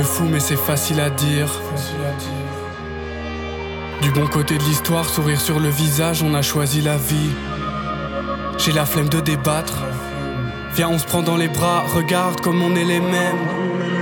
de fou mais c'est facile à dire. Du bon côté de l'histoire, sourire sur le visage, on a choisi la vie. J'ai la flemme de débattre. Viens on se prend dans les bras, regarde comme on est les mêmes.